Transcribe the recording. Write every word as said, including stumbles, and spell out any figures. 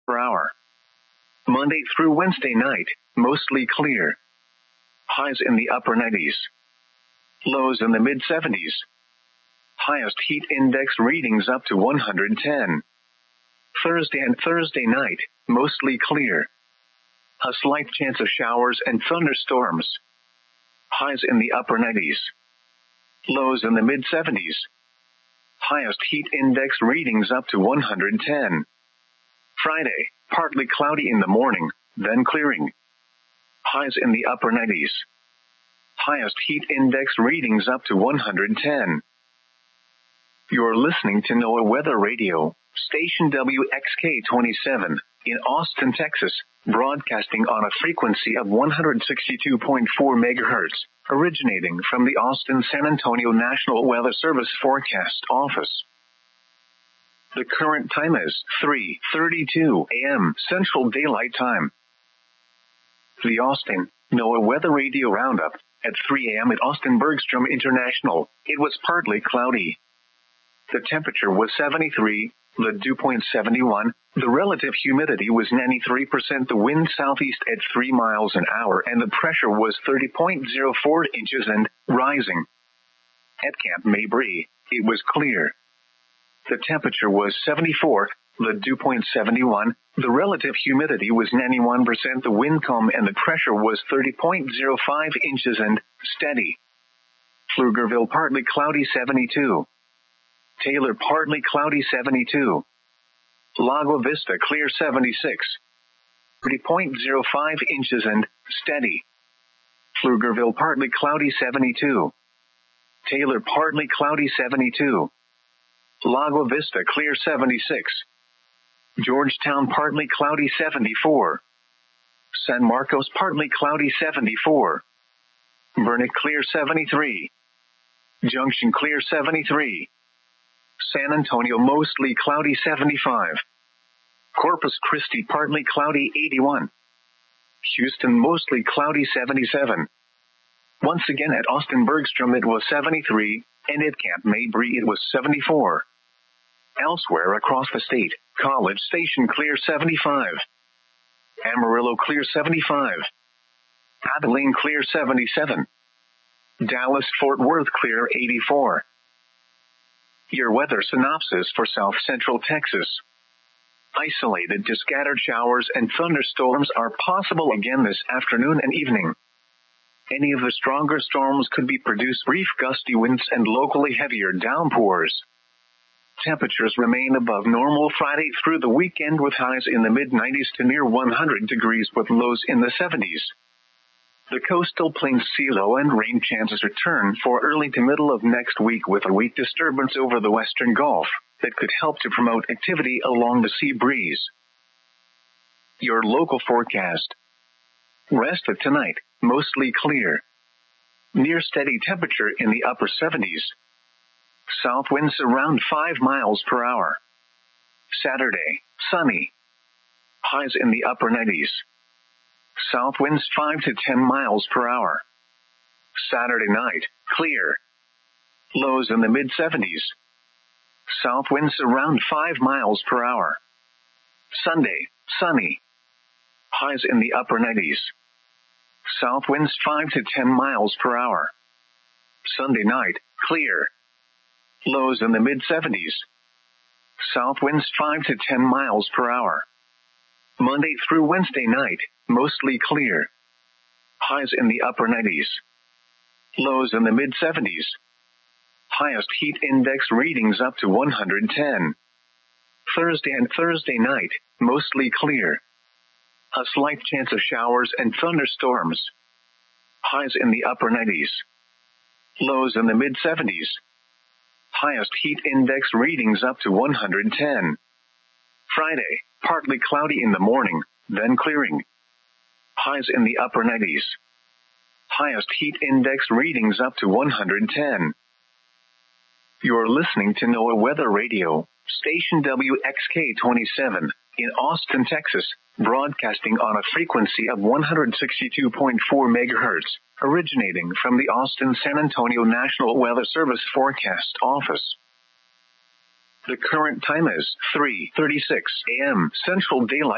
per hour. Monday through Wednesday night, mostly clear. Highs in the upper nineties. Lows in the mid seventies. Highest heat index readings up to one hundred ten. Thursday and Thursday night, mostly clear. A slight chance of showers and thunderstorms. Highs in the upper nineties. Lows in the mid seventies. Highest heat index readings up to one hundred ten. Friday, partly cloudy in the morning, then clearing. Highs in the upper nineties. Highest heat index readings up to one hundred ten. You're listening to NOAA Weather Radio, station W X K twenty-seven, in Austin, Texas, broadcasting on a frequency of one hundred sixty-two point four megahertz, originating from the Austin-San Antonio National Weather Service Forecast Office. The current time is three thirty-two a.m. Central Daylight Time. The Austin NOAA Weather Radio Roundup. At three a.m. at Austin Bergstrom International, it was partly cloudy. The temperature was seventy-three, the dew point seventy-one, the relative humidity was ninety-three percent, the wind southeast at three miles an hour, and the pressure was thirty point zero four inches and rising. At Camp Mabry, it was clear. The temperature was seventy-four, the dew point seventy-one, the relative humidity was ninety-one percent, the wind calm, and the pressure was thirty point zero five inches and steady. Pflugerville partly cloudy seventy-two. Taylor partly cloudy seventy-two. Lago Vista clear seventy-six. thirty point zero five inches and steady. Pflugerville partly cloudy seventy-two. Taylor partly cloudy seventy-two. Lago Vista clear seventy-six. Georgetown partly cloudy seventy-four. San Marcos partly cloudy seventy-four. Burnet clear seventy-three. Junction clear seventy-three. San Antonio mostly cloudy seventy-five. Corpus Christi partly cloudy eighty-one. Houston mostly cloudy seventy-seven. Once again at Austin Bergstrom it was seventy-three, and at Camp Mabry it was seventy-four. Elsewhere across the state, College Station clear seventy-five. Amarillo clear seventy-five. Abilene clear seventy-seven. Dallas Fort Worth clear eighty-four. Your weather synopsis for South Central Texas. Isolated to scattered showers and thunderstorms are possible again this afternoon and evening. Any of the stronger storms could be produce brief gusty winds and locally heavier downpours. Temperatures remain above normal Friday through the weekend with highs in the mid nineties to near one hundred degrees with lows in the seventies. The coastal plains see low and rain chances return for early to middle of next week with a weak disturbance over the western Gulf that could help to promote activity along the sea breeze. Your local forecast. Rest of tonight, mostly clear. Near steady temperature in the upper seventies. South winds around five miles per hour. Saturday, sunny. Highs in the upper nineties. South winds five to ten miles per hour. Saturday night, clear. Lows in the mid seventies. South winds around five miles per hour. Sunday, sunny. Highs in the upper nineties. South winds five to ten miles per hour. Sunday night, clear. Lows in the mid seventies. South winds five to ten miles per hour. Monday through Wednesday night, mostly clear. Highs in the upper nineties. Lows in the mid seventies. Highest heat index readings up to one hundred ten. Thursday and Thursday night, mostly clear. A slight chance of showers and thunderstorms. Highs in the upper nineties. Lows in the mid seventies. Highest heat index readings up to one hundred ten. Friday, partly cloudy in the morning, then clearing. Highs in the upper nineties. Highest heat index readings up to one hundred ten. You're listening to NOAA Weather Radio, station W X K twenty-seven, in Austin, Texas, broadcasting on a frequency of one hundred sixty-two point four megahertz, originating from the Austin-San Antonio National Weather Service Forecast Office. The current time is three thirty-six a.m. Central Daylight